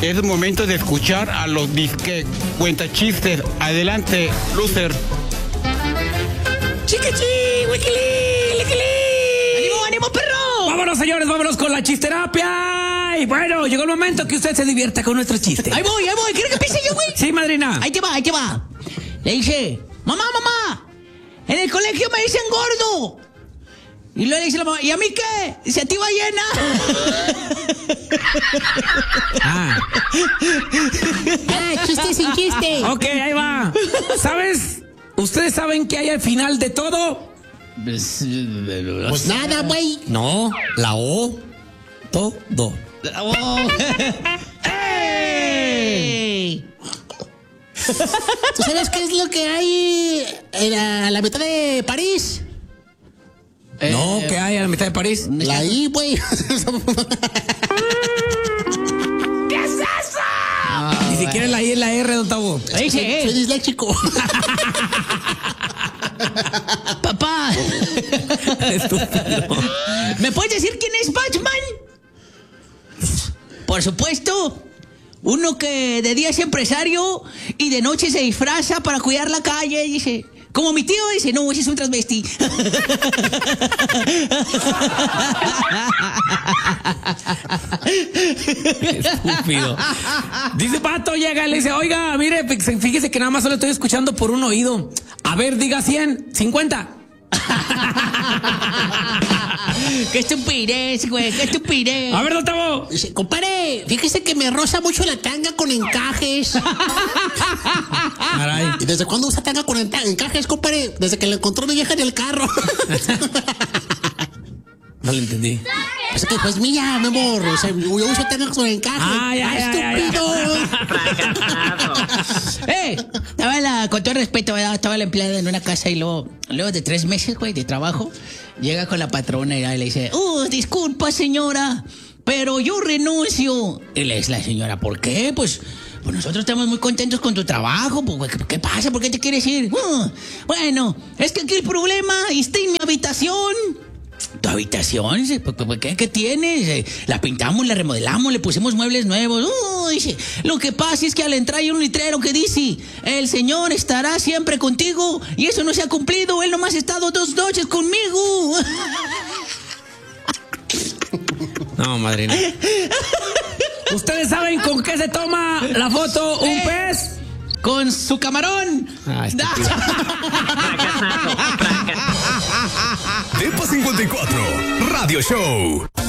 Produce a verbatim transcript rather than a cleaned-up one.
Es momento de escuchar a los disque cuentachistes. Adelante, loser. ¡Chiquichi! ¡Wikili! ¡Liquili! ¡Ánimo, ánimo, perro! Vámonos, señores, vámonos con la chisterapia. Y bueno, llegó el momento que usted se divierta con nuestro chiste. Ahí voy, ahí voy. ¿Quieres que empiece yo, güey? Sí, madrina. Ahí te va, ahí te va. Le dice, mamá, mamá, en el colegio me dicen gordo. Y luego le dice la mamá, ¿y a mí qué? Dice, a ti ballena. Ah. Ah, chiste sin chiste. Ok, ahí va. ¿Sabes? ¿Ustedes saben qué hay al final de todo? Pues, pues nada, güey. No, la O. Todo. Oh. ¡Ey! ¿Tú sabes qué es lo que hay en la, la mitad de París? No, Eh, ¿qué hay a la mitad de París? La I, güey. ¿Qué es eso? Ni siquiera la I es la R, don Tavo. Ahí Sí, sí, soy disléxico. Papá. Estúpido. ¿Me puedes decir quién es Batman? Por supuesto. Uno que de día es empresario y de noche se disfraza para cuidar la calle. Y dice, como mi tío, dice, no, ese es un transvesti. Estúpido. Dice Pato, llega y le dice, oiga, mire, fíjese que nada más solo estoy escuchando por un oído. A ver, diga cien, cincuenta. ¡Qué estupidez, güey! ¡Qué estupidez! A ver, don Tavo. Dice, compadre, fíjese que me roza mucho la tanga con encajes. Caray. ¿Y desde cuándo usa tanga con enta- encajes, compadre? Desde que le encontró mi vieja en el carro. No le entendí. Es que, pues, mía, mi amor, o sea, yo uso tanga con encajes. Ah, ya, ya, ya, ¡Estúpido! ¡Eh! Estaba la, con todo respeto, ¿verdad? Estaba la empleada en una casa y luego, luego de tres meses, güey, de trabajo, llega con la patrona y le dice, ¡uh, disculpa, señora! Pero yo renuncio. Y le dice la señora, ¿por qué? Pues, pues nosotros estamos muy contentos con tu trabajo. Pues, ¿qué, qué pasa? ¿Por qué te quieres ir? Uh, bueno, es que aquí el problema está en mi habitación. ¿Tu habitación? ¿Qué, qué tienes? La pintamos, la remodelamos, le pusimos muebles nuevos. Uy, lo que pasa es que al entrar hay un letrero que dice, el Señor estará siempre contigo, y eso no se ha cumplido. Él nomás ha estado dos noches conmigo. No, madrina. ¿Ustedes saben con qué se toma la foto un Eh. pez? Con su camarón. Ah, estúpido. Depa cincuenta y cuatro Radio Show.